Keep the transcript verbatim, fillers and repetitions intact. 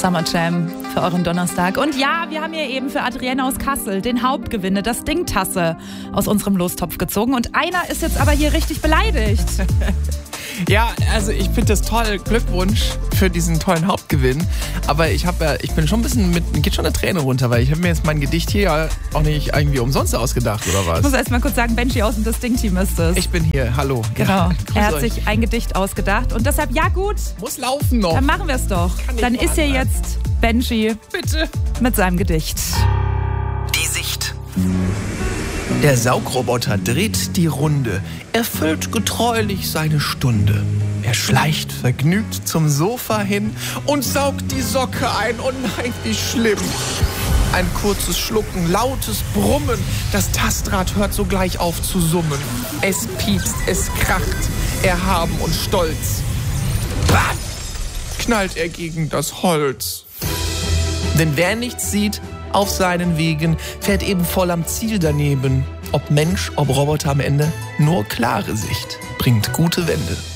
Summer Jam für euren Donnerstag. Und ja, wir haben hier eben für Adrienne aus Kassel den Hauptgewinne, das Ding-Tasse, aus unserem Lostopf gezogen. Und einer ist jetzt aber hier richtig beleidigt. Ja, also ich finde das toll. Glückwunsch für diesen tollen Hauptgewinn. Aber ich habe ja, ich bin schon ein bisschen mit, geht schon eine Träne runter, weil ich habe mir jetzt mein Gedicht hier ja auch nicht irgendwie umsonst ausgedacht, oder was? Ich muss erst mal kurz sagen, Benji aus dem Das Ding-Team ist es. Ich bin hier, hallo. Genau, ja, er hat euch. sich ein Gedicht ausgedacht und deshalb, ja gut. Muss laufen noch. Dann machen wir es doch. Dann ist hier jetzt Benji Bitte. mit seinem Gedicht. Die Sicht. Der Saugroboter dreht die Runde, erfüllt getreulich seine Stunde. Er schleicht vergnügt zum Sofa hin und saugt die Socke ein. Oh nein, wie schlimm. Ein kurzes Schlucken, lautes Brummen. Das Tastrad hört sogleich auf zu summen. Es piepst, es kracht, erhaben und stolz. Bam! Knallt er gegen das Holz. Denn wer nichts sieht auf seinen Wegen, fährt eben voll am Ziel daneben. Ob Mensch, ob Roboter am Ende, nur klare Sicht bringt gute Wende.